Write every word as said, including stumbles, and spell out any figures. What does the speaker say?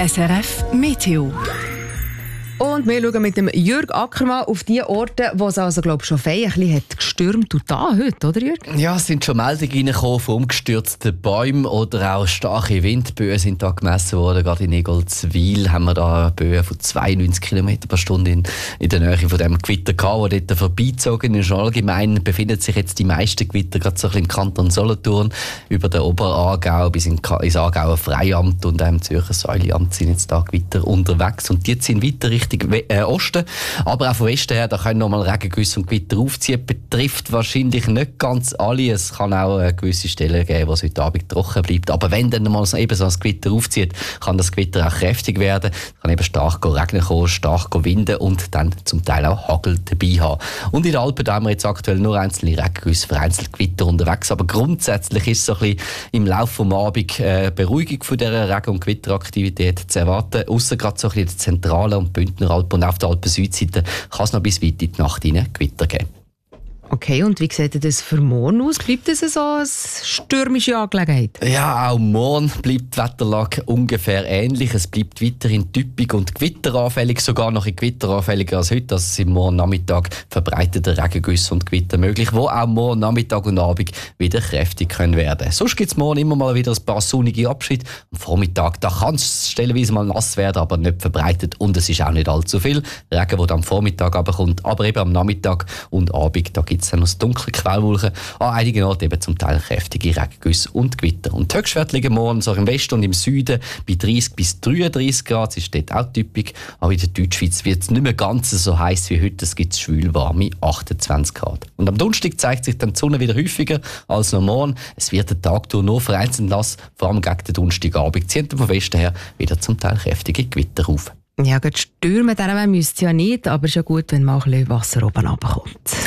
S R F Meteo. Und wir schauen mit dem Jürg Ackermann auf die Orte, wo es also, glaub, schon fein ein bisschen hat gestürmt und da heute, oder Jürg? Ja, es sind schon Meldungen reingekommen von umgestürzten Bäumen oder auch starke Windböen sind da gemessen worden. Gerade in Egoldswil haben wir da Böen von zweiundneunzig Kilometer pro Stunde in, in der Nähe von dem Gewitter gehabt, der dort vorbeizogen ist. Allgemein befinden sich jetzt die meisten Gewitter gerade so ein bisschen im Kanton Solothurn über den Oberaargau bis in, ins Aargauer Freiamt und im Zürcher Säuliamt sind jetzt da Gewitter unterwegs und die ziehen weiter Richtung Äh, Osten, aber auch von Westen her, da können nochmal Regengüsse und Gewitter aufziehen. Betrifft wahrscheinlich nicht ganz alle. Es kann auch äh, gewisse Stellen geben, wo es heute Abend trocken bleibt. Aber wenn dann mal so, eben so ein Gewitter aufzieht, kann das Gewitter auch kräftig werden. Es kann eben stark regnen kommen, stark winden und dann zum Teil auch Hagel dabei haben. Und in den Alpen da haben wir jetzt aktuell nur einzelne Regengüsse, vereinzelt Gewitter unterwegs. Aber grundsätzlich ist so ein bisschen im Laufe des Abends äh, Beruhigung von dieser Regen- und Gewitteraktivität zu erwarten. Ausser gerade so ein bisschen in der zentralen und Bündner Alpen und auf der Alpen-Südseite kann es noch bis weit in die Nacht hinein Gewitter geben. Okay, und wie sieht das für morgen aus? Bleibt das so eine stürmische Angelegenheit? Ja, auch morgen bleibt die Wetterlage ungefähr ähnlich. Es bleibt weiterhin typisch und gewitteranfällig, sogar noch gewitteranfälliger als heute. Also sind morgen Nachmittag verbreitete Regengüsse und Gewitter möglich, wo auch morgen Nachmittag und Abend wieder kräftig können werden. Sonst gibt es morgen immer mal wieder ein paar sonnige Abschnitte. Am Vormittag da kann es stellenweise mal nass werden, aber nicht verbreitet und es ist auch nicht allzu viel Regen, der am Vormittag kommt. Aber eben am Nachmittag und Abend, da gibt es dann noch dunkle Quellwolken, an einigen Orten eben zum Teil kräftige Regengüsse und Gewitter. Und die Höchstwerte liegen morgen so im Westen und im Süden bei dreißig bis dreiunddreißig Grad, das ist dort auch typisch. Aber in der Deutschschweiz wird es nicht mehr ganz so heiß wie heute, es gibt schwül warme achtundzwanzig Grad. Und am Donnerstag zeigt sich dann die Sonne wieder häufiger als noch morgen. Es wird den Tag durch nur vereinzelt nass, vor allem gegen den Donnerstagabend ziehen vom Westen her wieder zum Teil kräftige Gewitter auf. Ja, Stürme müsste es ja nicht, aber es ist ja gut, wenn mal ein bisschen Wasser oben runterkommt.